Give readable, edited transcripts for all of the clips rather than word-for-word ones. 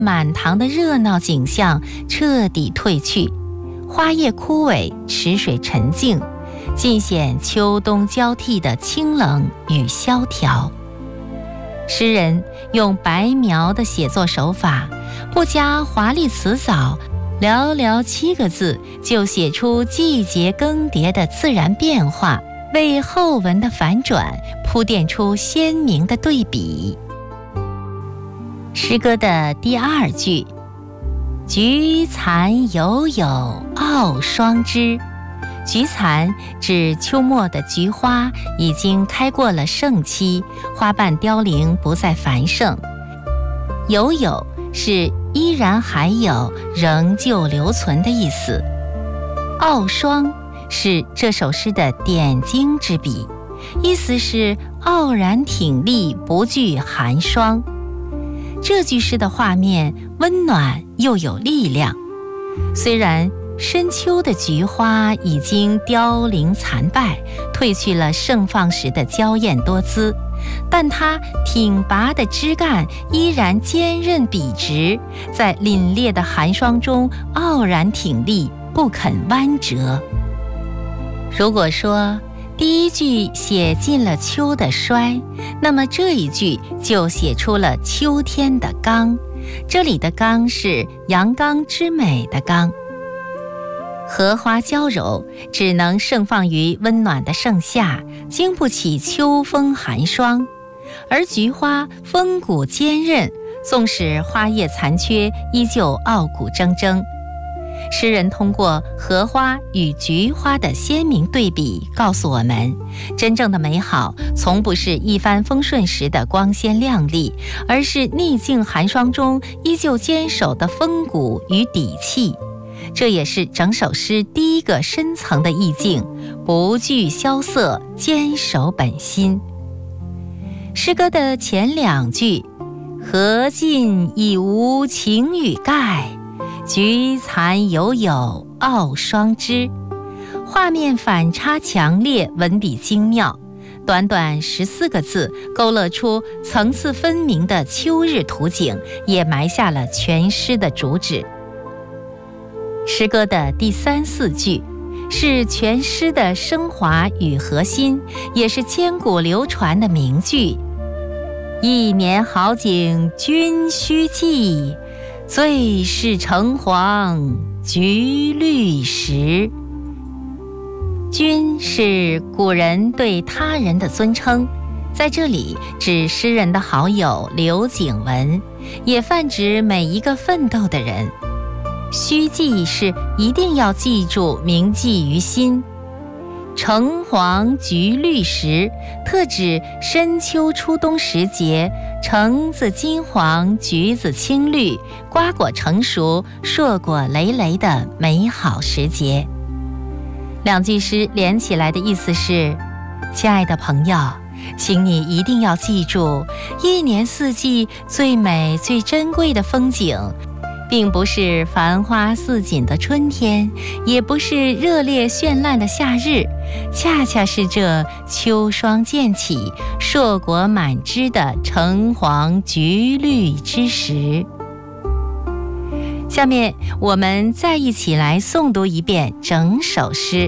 满堂的热闹景象彻底褪去，花叶枯萎，池水沉静，尽显秋冬交替的清冷与萧条。诗人用白描的写作手法，不加华丽辞藻，寥寥7个字就写出季节更迭的自然变化，为后文的反转铺垫出鲜明的对比。诗歌的第2句，菊残犹有傲霜枝。菊残指秋末的菊花已经开过了盛期，花瓣凋零，不再繁盛。犹有是依然还有，仍旧留存的意思。傲霜是这首诗的点睛之笔，意思是傲然挺立，不惧寒霜。这句诗的画面温暖又有力量，虽然深秋的菊花已经凋零残败，褪去了盛放时的娇艳多姿，但它挺拔的枝干依然坚韧笔直，在凛冽的寒霜中傲然挺立，不肯弯折。如果说第1句写尽了秋的衰，那么这一句就写出了秋天的刚，这里的刚是阳刚之美的刚。荷花娇柔，只能盛放于温暖的盛夏，经不起秋风寒霜；而菊花风骨坚韧，纵使花叶残缺，依旧傲骨铮铮。诗人通过荷花与菊花的鲜明对比，告诉我们，真正的美好从不是一帆风顺时的光鲜亮丽，而是逆境寒霜中依旧坚守的风骨与底气。这也是整首诗第1个深层的意境，不惧萧瑟，坚守本心。诗歌的前2句，荷尽已无擎雨盖，菊残犹有傲霜枝，画面反差强烈，文笔精妙，短短14个字勾勒出层次分明的秋日图景，也埋下了全诗的主旨。诗歌的第3、4句是全诗的升华与核心，也是千古流传的名句：一年好景君须记，最是橙黄橘绿时。君是古人对他人的尊称，在这里指诗人的好友刘景文，也泛指每一个奋斗的人。须记是一定要记住，铭记于心。橙黄橘绿时，特指深秋初冬时节，橙子金黄，橘子青绿，瓜果成熟，硕果累累的美好时节。2句诗连起来的意思是，亲爱的朋友，请你一定要记住，一年4季最美最珍贵的风景，并不是繁花似锦的春天，也不是热烈绚烂的夏日，恰恰是这秋霜渐起，硕果满枝的橙黄橘绿之时。下面我们再一起来诵读一遍整首诗。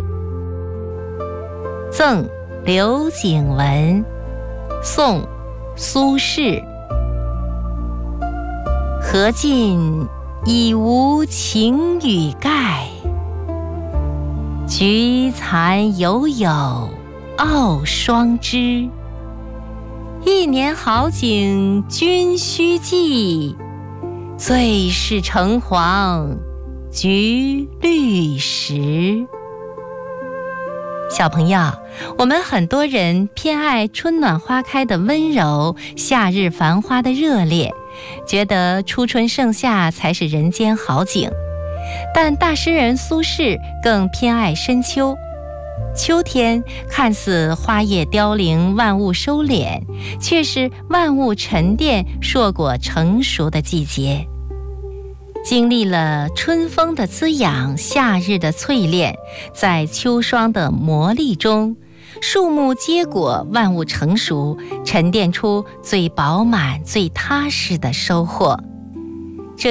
赠刘景文，宋，苏轼。荷尽已无擎雨盖，菊残犹有傲霜枝。一年好景君须记，最是橙黄橘绿时。小朋友，我们很多人偏爱春暖花开的温柔，夏日繁花的热烈，觉得初春盛夏才是人间好景。但大诗人苏轼更偏爱深秋。秋天看似花叶凋零，万物收敛，却是万物沉淀，硕果成熟的季节。经历了春风的滋养，夏日的淬炼，在秋霜的磨砺中，树木结果，万物成熟，沉淀出最饱满最踏实的收获。